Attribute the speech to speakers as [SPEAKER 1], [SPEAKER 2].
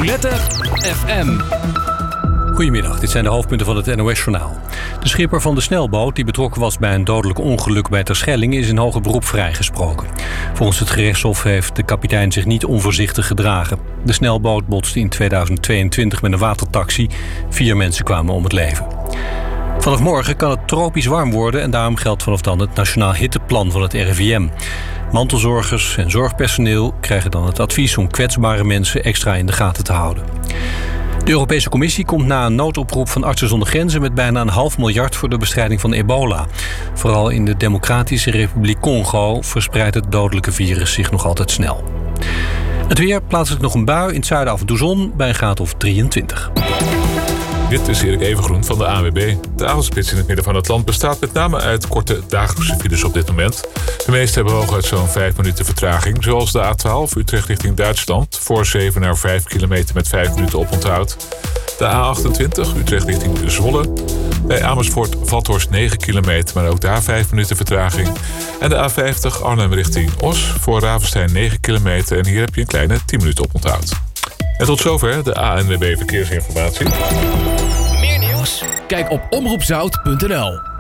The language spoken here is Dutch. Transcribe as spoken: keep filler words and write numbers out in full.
[SPEAKER 1] Roulette F M.
[SPEAKER 2] Goedemiddag, dit zijn de hoofdpunten van het N O S-journaal. De schipper van de snelboot die betrokken was bij een dodelijk ongeluk bij Terschelling is in hoger beroep vrijgesproken. Volgens het gerechtshof heeft de kapitein zich niet onvoorzichtig gedragen. De snelboot botste in tweeduizend tweeëntwintig met een watertaxi. Vier mensen kwamen om het leven. Vanaf morgen kan het tropisch warm worden en daarom geldt vanaf dan het Nationaal Hitteplan van het R I V M. Mantelzorgers en zorgpersoneel krijgen dan het advies om kwetsbare mensen extra in de gaten te houden. De Europese Commissie komt na een noodoproep van Artsen zonder Grenzen met bijna een half miljard voor de bestrijding van ebola. Vooral in de Democratische Republiek Congo verspreidt het dodelijke virus zich nog altijd snel. Het weer, plaatselijk nog een bui, in het zuiden af en toe zon bij een graad of drieëntwintig.
[SPEAKER 3] Dit is Erik Evengroen van de A N W B. De avondspits in het midden van het land bestaat met name uit korte dagelijkse files op dit moment. De meeste hebben hooguit zo'n vijf minuten vertraging. Zoals de A twaalf Utrecht richting Duitsland. Voor zeven naar vijf kilometer met vijf minuten oponthoud. De A achtentwintig Utrecht richting Zwolle. Bij Amersfoort-Vathorst negen kilometer, maar ook daar vijf minuten vertraging. En de A vijftig Arnhem richting Os. Voor Ravenstein negen kilometer. En hier heb je een kleine tien minuten oponthoud. En tot zover de A N W B Verkeersinformatie.
[SPEAKER 1] Meer nieuws? Kijk op omroep zout punt n l.